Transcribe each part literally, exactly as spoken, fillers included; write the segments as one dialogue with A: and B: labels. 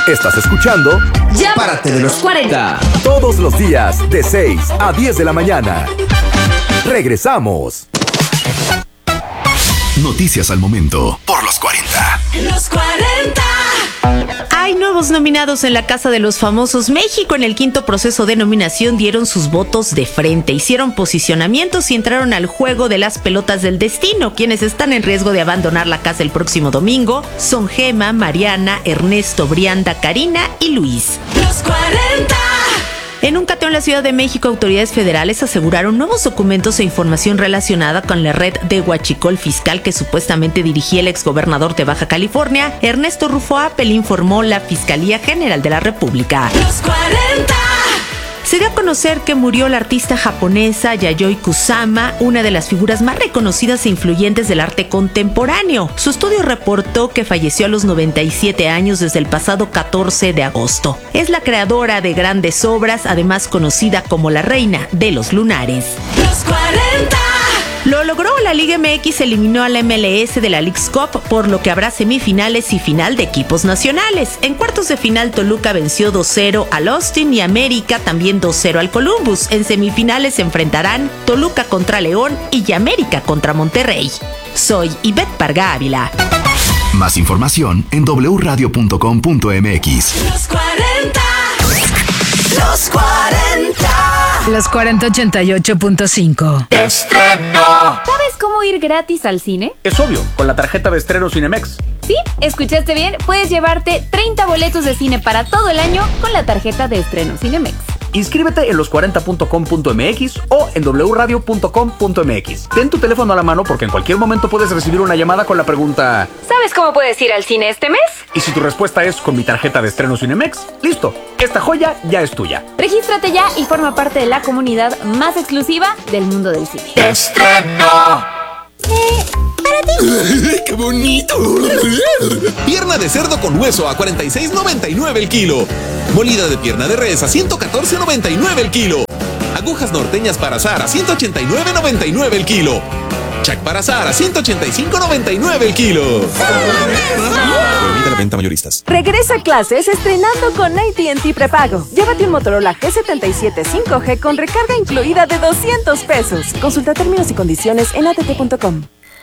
A: Estás escuchando
B: Ya Párate de los cuarenta.
A: Todos los días de seis a diez de la mañana. Regresamos. Noticias al momento por los cuarenta.
B: Los cuarenta.
C: Hay nuevos nominados en la Casa de los Famosos. México, en el quinto proceso de nominación, dieron sus votos de frente, hicieron posicionamientos y entraron al juego de las pelotas del destino. Quienes están en riesgo de abandonar la casa el próximo domingo son Gema, Mariana, Ernesto, Brianda, Karina y Luis.
B: Los cuarenta.
C: En un cateo en la Ciudad de México, autoridades federales aseguraron nuevos documentos e información relacionada con la red de huachicol fiscal que supuestamente dirigía el exgobernador de Baja California, Ernesto Rufo Appel, informó la Fiscalía General de la República.
B: Los cuarenta.
C: Se dio a conocer que murió la artista japonesa Yayoi Kusama, una de las figuras más reconocidas e influyentes del arte contemporáneo. Su estudio reportó que falleció a los noventa y siete años desde el pasado catorce de agosto. Es la creadora de grandes obras, además conocida como la reina de los lunares.
B: Los cuarenta.
C: Lo logró. La Liga M X eliminó a la M L S de la Leagues Cup, por lo que habrá semifinales y final de equipos nacionales. En cuartos de final, Toluca venció dos cero al Austin y América también dos cero al Columbus. En semifinales se enfrentarán Toluca contra León y América contra Monterrey. Soy Ivette Parga Ávila.
A: Más información en doble u radio punto com punto m x.
B: Los cuarenta. Los cuarenta.
D: Los cuarenta ochenta y ocho punto cinco.
E: Estreno. ¿Sabes cómo ir gratis al cine?
F: Es obvio, con la tarjeta de estreno Cinemex.
E: Sí, escuchaste bien. Puedes llevarte treinta boletos de cine para todo el año con la tarjeta de estreno Cinemex.
F: Inscríbete en los cuarenta punto com punto m x o en doble u radio punto com punto m x. Ten tu teléfono a la mano porque en cualquier momento puedes recibir una llamada con la pregunta:
E: ¿sabes cómo puedes ir al cine este mes?
F: Y si tu respuesta es con mi tarjeta de estreno Cinemex, listo, esta joya ya es tuya.
E: Regístrate ya y forma parte de la comunidad más exclusiva del mundo del cine.
B: Estreno.
E: Eh, para ti.
G: ¡Qué bonito! Pierna de cerdo con hueso a cuarenta y seis noventa y nueve el kilo. Molida de pierna de res a ciento catorce noventa y nueve el kilo. Agujas norteñas para asar a ciento ochenta y nueve noventa y nueve el kilo. Chac para asar a ciento ochenta y cinco noventa y nueve el kilo. Prohibida la venta mayoristas.
H: Regresa a clases estrenando con A T and T prepago. Llévate un Motorola G setenta y siete cinco G con recarga incluida de doscientos pesos. Consulta términos y condiciones en a t t punto com.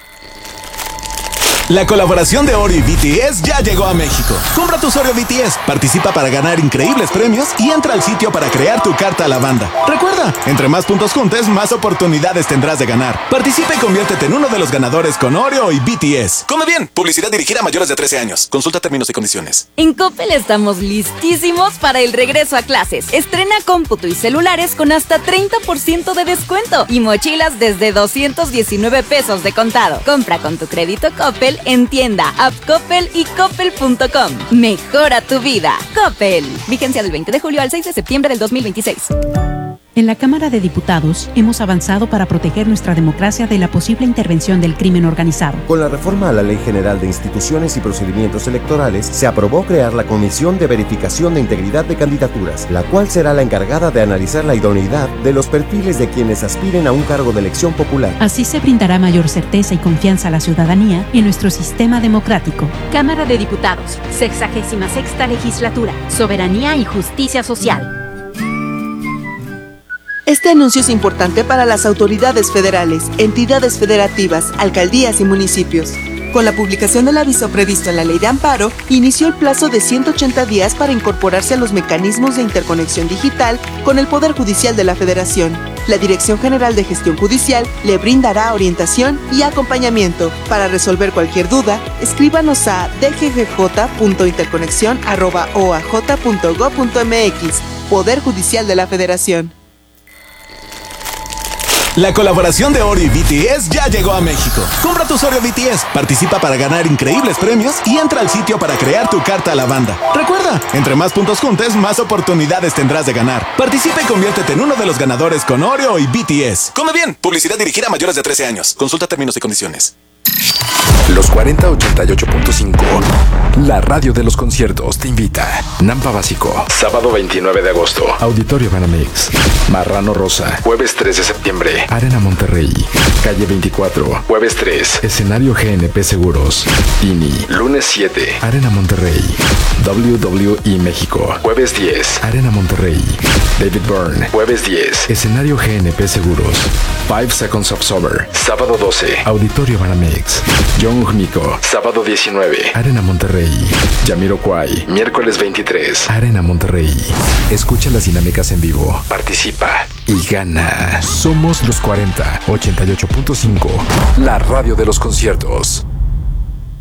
G: La colaboración de Oreo y B T S ya llegó a México. Compra tu Oreo B T S, participa para ganar increíbles premios y entra al sitio para crear tu carta a la banda. Recuerda, entre más puntos juntes, más oportunidades tendrás de ganar. Participa y conviértete en uno de los ganadores con Oreo y B T S. Come bien, publicidad dirigida a mayores de trece años. Consulta términos y condiciones.
I: En Coppel estamos listísimos para el regreso a clases. Estrena cómputo y celulares con hasta treinta por ciento de descuento y mochilas desde doscientos diecinueve pesos de contado. Compra con tu crédito Coppel en tienda, app Coppel y coppel punto com. Mejora tu vida. Coppel. Vigencia del veinte de julio al seis de septiembre del dos mil veintiséis.
J: En la Cámara de Diputados hemos avanzado para proteger nuestra democracia de la posible intervención del crimen organizado.
K: Con la reforma a la Ley General de Instituciones y Procedimientos Electorales, se aprobó crear la Comisión de Verificación de Integridad de Candidaturas, la cual será la encargada de analizar la idoneidad de los perfiles de quienes aspiren a un cargo de elección popular.
J: Así se brindará mayor certeza y confianza a la ciudadanía en nuestro sistema democrático.
L: Cámara de Diputados, sexagésima sexta legislatura, soberanía y justicia social.
M: Este anuncio es importante para las autoridades federales, entidades federativas, alcaldías y municipios. Con la publicación del aviso previsto en la Ley de Amparo, inició el plazo de ciento ochenta días para incorporarse a los mecanismos de interconexión digital con el Poder Judicial de la Federación. La Dirección General de Gestión Judicial le brindará orientación y acompañamiento. Para resolver cualquier duda, escríbanos a d g g j punto interconexión arroba o a j punto gob punto m x. Poder Judicial de la Federación.
G: La colaboración de Oreo y B T S ya llegó a México. Compra tu Oreo B T S, participa para ganar increíbles premios y entra al sitio para crear tu carta a la banda. Recuerda, entre más puntos juntes, más oportunidades tendrás de ganar. Participa y conviértete en uno de los ganadores con Oreo y B T S. Come bien, publicidad dirigida a mayores de trece años. Consulta términos y condiciones.
A: Los cuarenta ochenta y ocho punto cinco. La radio de los conciertos te invita. Nampa Básico, sábado veintinueve de agosto. Auditorio Banamex. Marrano Rosa, jueves tres de septiembre. Arena Monterrey. Calle veinticuatro, jueves tres. Escenario G N P Seguros. I N I, lunes siete. Arena Monterrey. W W E México, jueves diez. Arena Monterrey. David Byrne, jueves diez. Escenario G N P Seguros. Five Seconds of Summer, sábado doce. Auditorio Banamex. Young Miko, sábado diecinueve. Arena Monterrey. Jamiroquai, miércoles veintitrés. Arena Monterrey. Escucha las dinámicas en vivo. Participa y gana. Somos los cuarenta ochenta y ocho punto cinco. La radio de los conciertos.